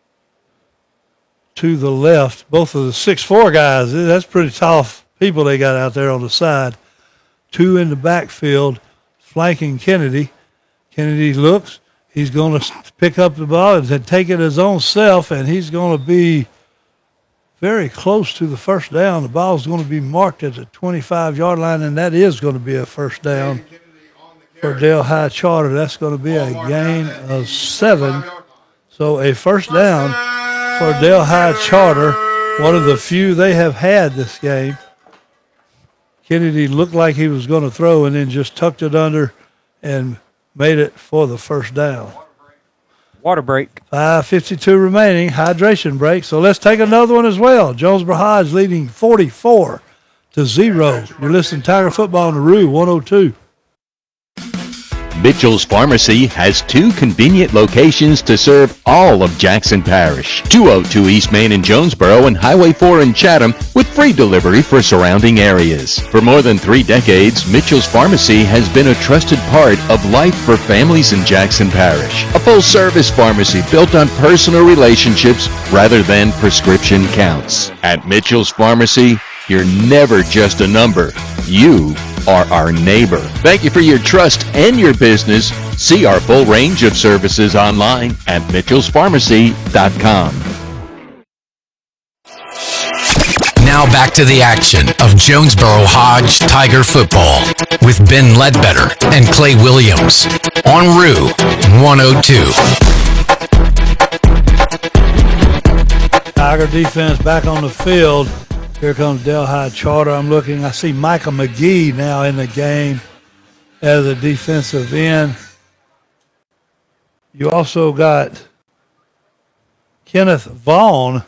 to the left. Both of the 6'4" guys, that's pretty tough people they got out there on the side. 2 in the backfield, flanking Kennedy. Kennedy looks. He's going to pick up the ball and take it his own self, and he's going to be very close to the first down. The ball is going to be marked at the 25-yard line, and that is going to be a first down for Delhi Charter. That's going to be a gain of 7. So a first down for Delhi Charter, one of the few they have had this game. Kennedy looked like he was going to throw and then just tucked it under and made it for the first down. Water break. 5:52 remaining, hydration break. So let's take another one as well. Jonesboro Hodge leading 44-0. You're listening to Tiger Football on the Rue 102. Mitchell's Pharmacy has 2 convenient locations to serve all of Jackson Parish. 202 East Main in Jonesboro and Highway 4 in Chatham, with free delivery for surrounding areas. For more than 3 decades, Mitchell's Pharmacy has been a trusted part of life for families in Jackson Parish. A full-service pharmacy built on personal relationships rather than prescription counts. At Mitchell's Pharmacy, you're never just a number. You are our neighbor. Thank you for your trust and your business. See our full range of services online at mitchellspharmacy.com. Now back to the action of Jonesboro Hodge Tiger football with Ben Ledbetter and Clay Williams on Route 102. Tiger defense back on the field. Here comes Delhi Charter. I see Micah McGee now in the game as a defensive end. You also got Kenneth Vaughn.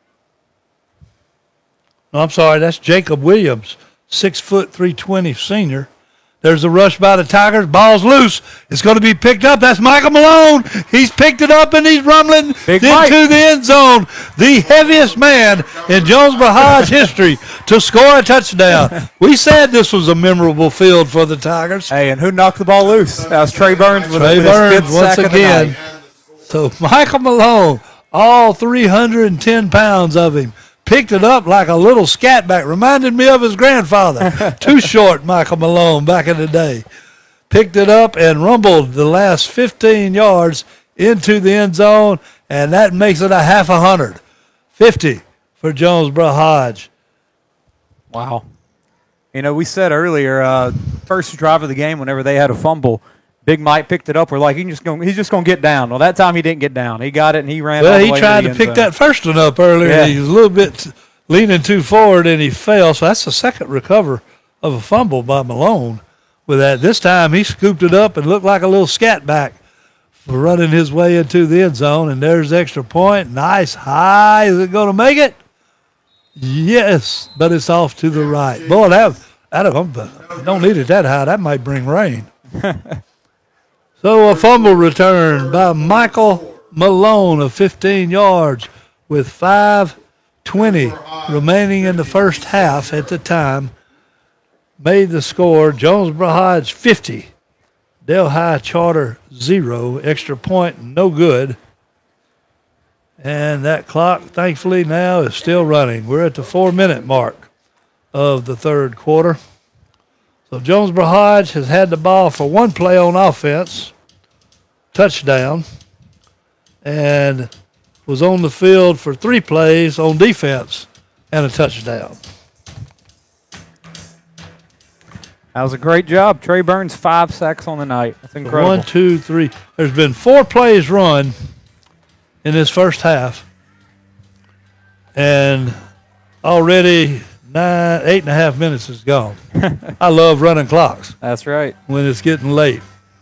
No, I'm sorry, that's Jacob Williams, 6 foot 320 senior. There's a rush by the Tigers. Ball's loose. It's going to be picked up. That's Michael Malone. He's picked it up and he's rumbling into the end zone. The heaviest man in Jonesboro Hodge history to score a touchdown. We said this was a memorable field for the Tigers. Hey, and who knocked the ball loose? That was Trey Burns with Trey his Burns fifth once sack of again. the night. So Michael Malone, all 310 pounds of him, picked it up like a little scat back. Reminded me of his grandfather. Too short, Michael Malone, back in the day. Picked it up and rumbled the last 15 yards into the end zone, and that makes it a half 100. 50 for Jonesboro Hodge. Wow. You know, we said earlier, first drive of the game, whenever they had a fumble, Big Mike picked it up. We're like, he's just going to get down. Well, that time he didn't get down. He got it, and he ran all the way. Well, he tried to pick that first one up earlier. Yeah. He was a little bit leaning too forward, and he fell. So that's the second recover of a fumble by Malone with that. This time he scooped it up and looked like a little scat back for running his way into the end zone, and there's the extra point. Nice high. Is it going to make it? Yes, but it's off to the right. Boy, that don't need it that high. That might bring rain. So a fumble return by Michael Malone of 15 yards with 5:20 remaining in the first half at the time. Made the score. Jonesboro Hodge 50. Delhi Charter 0. Extra point, no good. And that clock, thankfully, now is still running. We're at the 4-minute mark. of the third quarter. So Jonesboro Hodge has had the ball for one play on offense, touchdown, and was on the field for 3 plays on defense and a touchdown. That was a great job. Trey Burns, 5 sacks on the night. That's incredible. 1, 2, 3. There's been 4 plays run in this first half, and already 8.5 minutes is gone. I love running clocks That's right. when it's getting late.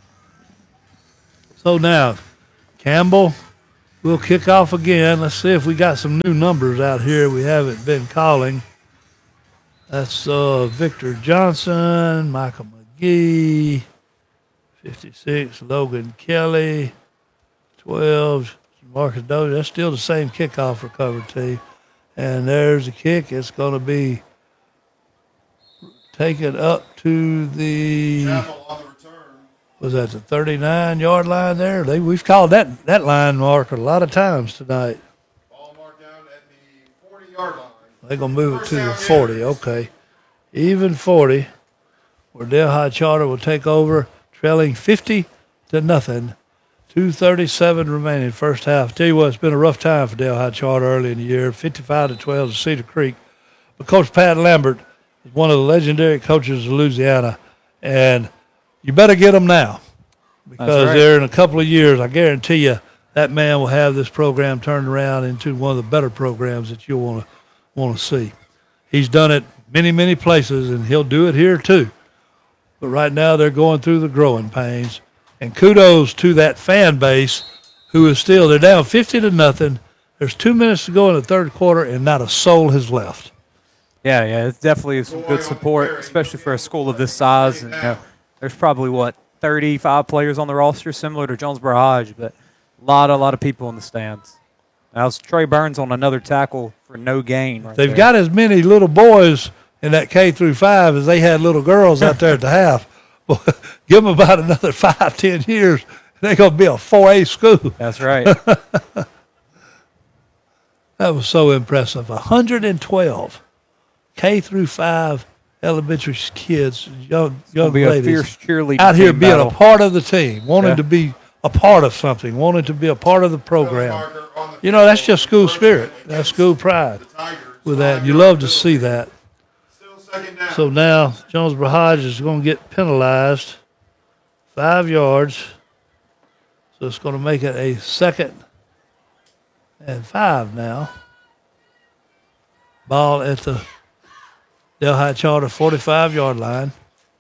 So now, Campbell will kick off again. Let's see if we got some new numbers out here we haven't been calling. That's Victor Johnson, Michael McGee, 56, Logan Kelly, 12, Marcus Dozier. That's still the same kickoff recovery team. And there's the kick. It's going to be taken up to the, Chapel on the return. was that the 39-yard line there? We've called that line mark a lot of times tonight. Ball marked down at the 40-yard line. They're going to move it to the 40. Okay. Even 40, where Delhi Charter will take over, trailing 50-0. 2:37 remaining first half. Tell you what, it's been a rough time for Delhi Charter early in the year. 55-12 to Cedar Creek. But Coach Pat Lambert is one of the legendary coaches of Louisiana, and you better get him now, because right. there in a couple of years, I guarantee you, that man will have this program turned around into one of the better programs that you'll want to see. He's done it many, many places, and he'll do it here too. But right now they're going through the growing pains. And kudos to that fan base who is still, they're down 50-0. There's 2 minutes to go in the third quarter, and not a soul has left. Yeah, it's definitely some good support, especially for a school of this size. And, there's probably, 35 players on the roster, similar to Jonesboro Hodge, but a lot of people in the stands. That was Trey Burns on another tackle for no gain. Right They've there. got as many little boys in that K through 5 as they had little girls out there at the half. Well, give them about another 5-10 years, they're going to be a 4A school. That's right. That was so impressive. 112 K through 5 elementary kids, young be a ladies, fierce cheerleading out here team being battle. a part of the team, wanting to be a part of something, wanting to be a part of the program. You know, that's just school spirit. That's school pride with that. You love to see that. So now Jonesboro Hodge is going to get penalized 5 yards. So it's going to make it a 2nd and 5 now. Ball at the Delhi Charter 45-yard line.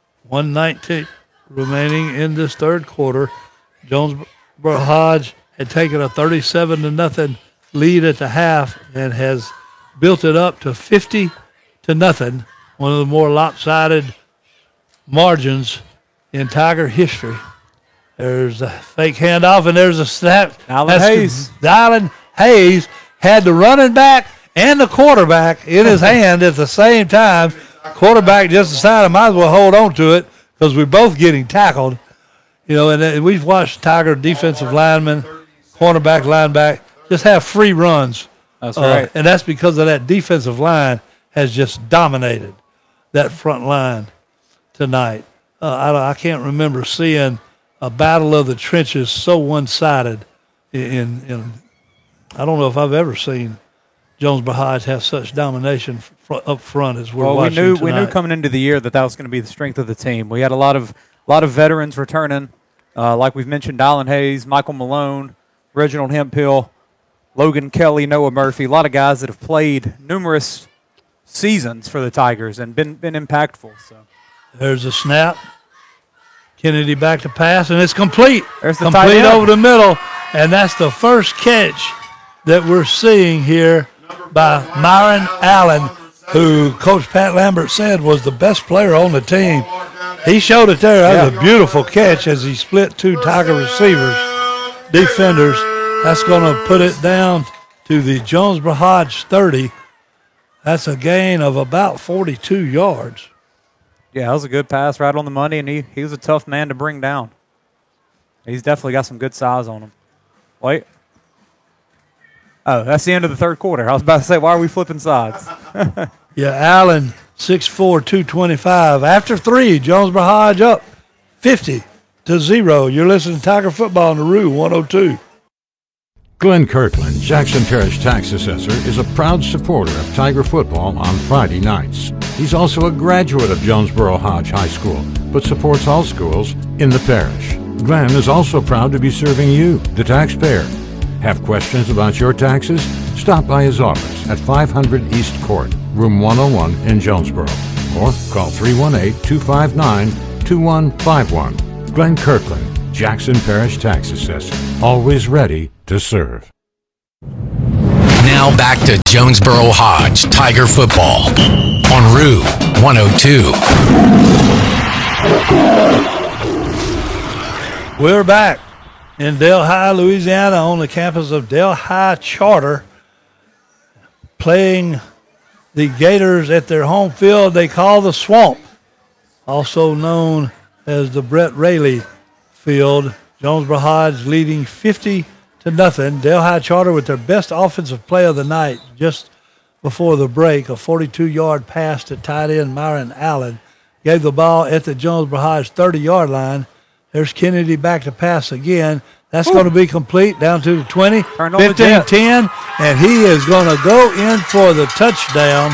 1:19 remaining in this third quarter. Jonesboro Hodge had taken a 37-0 lead at the half and has built it up to 50-0. One of the more lopsided margins in Tiger history. There's a fake handoff, and there's a snap. Allen Hayes. Allen Hayes had the running back and the quarterback in his hand at the same time. Quarterback just decided, might as well hold on to it because we're both getting tackled. You know, and we've watched Tiger defensive linemen, cornerback, lineback, just have free runs. That's right. And that's because of that defensive line has just dominated that front line tonight. I can't remember seeing a battle of the trenches so one-sided in I don't know if I've ever seen Jonesboro Hodge have such domination up front as we're watching tonight. We knew coming into the year that was going to be the strength of the team. We had a lot of veterans returning, like we've mentioned, Allen Hayes, Michael Malone, Reginald Hemphill, Logan Kelly, Noah Murphy, a lot of guys that have played numerous seasons for the Tigers and been impactful. So there's a snap. Kennedy back to pass, and it's complete. There's the complete tight end. over the middle, and that's the first catch that we're seeing here by Myron Allen, who Coach Pat Lambert said was the best player on the team. He showed it there. That was a beautiful catch as he split 2 Tiger receivers, defenders. That's going to put it down to the Jonesboro Hodge 30. That's a gain of about 42 yards. Yeah, that was a good pass right on the money, and he was a tough man to bring down. He's definitely got some good size on him. Wait. Oh, that's the end of the third quarter. I was about to say, why are we flipping sides? Yeah, Allen 6'4", 225. After 3, Jonesboro Hodge up 50-0. You're listening to Tiger Football on the Roo 102. Glenn Kirkland, Jackson Parish Tax Assessor, is a proud supporter of Tiger football on Friday nights. He's also a graduate of Jonesboro Hodge High School, but supports all schools in the parish. Glenn is also proud to be serving you, the taxpayer. Have questions about your taxes? Stop by his office at 500 East Court, room 101 in Jonesboro, or call 318-259-2151. Glenn Kirkland, Jackson Parish Tax Assessor, always ready to serve. Now back to Jonesboro Hodge Tiger football on Roo 102. We're back in Delhi, Louisiana, on the campus of Delhi Charter, playing the Gators at their home field they call the Swamp, also known as the Brett Rayleigh Field. Jonesboro Hodge leading 50-0. Delhi Charter with their best offensive play of the night just before the break, a 42-yard pass to tight end Myron Allen. Gave the ball at the Jonesboro Hodge 30-yard line. There's Kennedy back to pass again. That's going to be complete down to the 20, 15-10, and he is going to go in for the touchdown.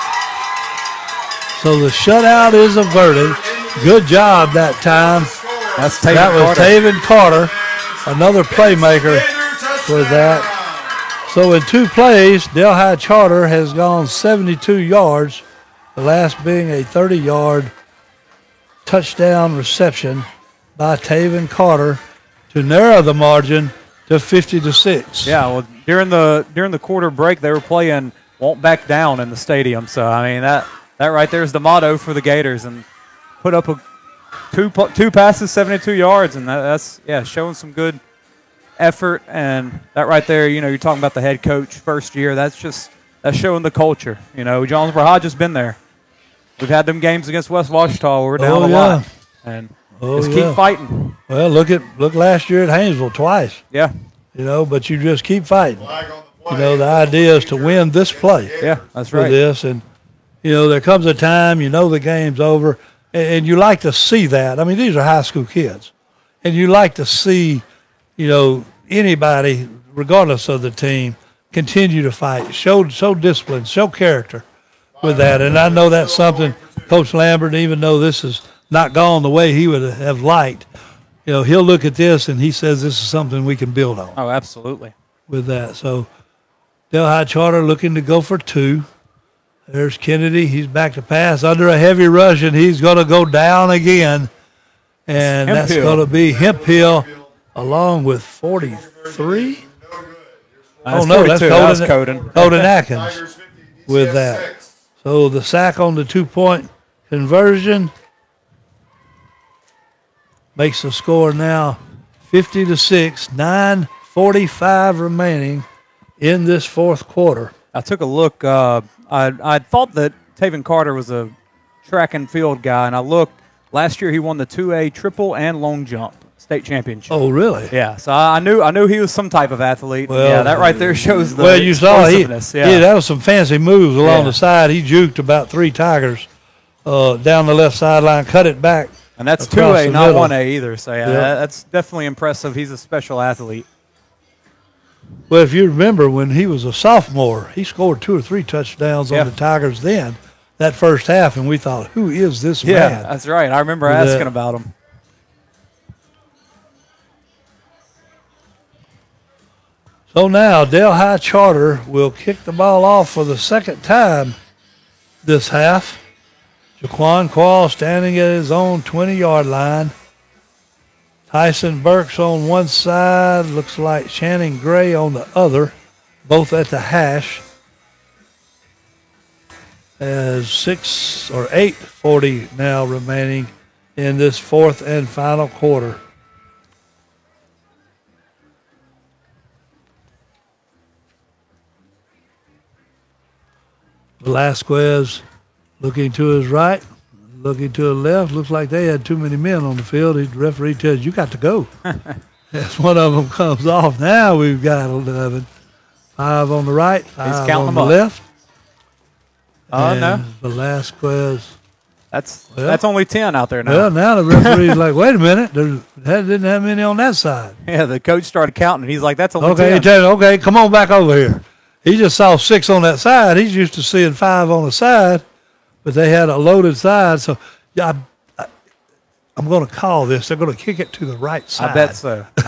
So the shutout is averted. Good job that time. That was Taven Carter, another playmaker for that. So in 2 plays, Delhi Charter has gone 72 yards, the last being a 30-yard touchdown reception by Taven Carter to narrow the margin to 50-6. Yeah, well, during the quarter break, they were playing "Won't Back Down" in the stadium. So I mean that right there is the motto for the Gators, and put up two passes, 72 yards, and that's showing some good effort. And that right there, you're talking about the head coach first year. That's showing the culture. Jonesboro Hodge has been there. We've had them games against West Washita where we're down a lot, and just keep fighting. Well, look last year at Haynesville twice. Yeah. But you just keep fighting. The idea is to win this play. Yeah, that's right. For this, and there comes a time the game's over, and you like to see that. I mean, these are high school kids, and you like to see, anybody, regardless of the team, continue to fight, show discipline, show character with that. And I know that's something Coach Lambert, even though this is not gone the way he would have liked, he'll look at this and he says this is something we can build on. Oh, absolutely. With that. So Delhi Charter looking to go for 2. There's Kennedy. He's back to pass under a heavy rush, and he's going to go down again. And that's going to be Hemphill along with 43. Oh, no, that's Coden Atkins with that. So the sack on the 2-point conversion makes the score now 50-6, 9:45 remaining in this fourth quarter. I took a look. I thought that Taven Carter was a track and field guy, and I looked. Last year he won the 2A triple and long jump state championship. Oh, really? Yeah. So I knew he was some type of athlete. Well, yeah, that right there shows the you saw that was some fancy moves along the side. He juked about 3 Tigers down the left sideline, cut it back. And that's 2A, not 1A either. So, that's definitely impressive. He's a special athlete. Well, if you remember, when he was a sophomore, he scored 2 or 3 touchdowns on the Tigers then, that first half, and we thought, who is this man? Yeah, that's right. I remember asking about him. So now Delhi Charter will kick the ball off for the second time this half. Jaquan Quall standing at his own 20-yard line. Tyson Burks on one side. Looks like Shannon Gray on the other. Both at the hash. As 6 or 8:40 now remaining in this fourth and final quarter. Velasquez looking to his right, looking to his left. Looks like they had too many men on the field. The referee tells you got to go. As one of them comes off. Now we've got 11. 5 on the right, 5 on the left. and no. Velasquez. That's only 10 out there now. Well, now the referee's like, wait a minute, didn't have any on that side. Yeah, the coach started counting, and he's like, that's only Okay, 10. he tell him, okay, come on back over here. He just saw 6 on that side. He's used to seeing 5 on the side, but they had a loaded side. So, yeah, I'm going to call this. They're going to kick it to the right side. I bet so. So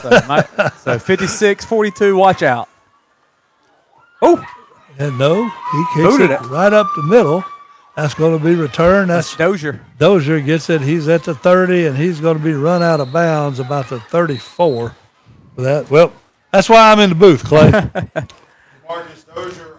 56-42, watch out. Oh. And no, he kicks Booted it it. right up the middle. That's going to be returned. That's Dozier. Dozier gets it. He's at the 30, and he's going to be run out of bounds about the 34. For that. Well, that's why I'm in the booth, Clay. Marcus Dozier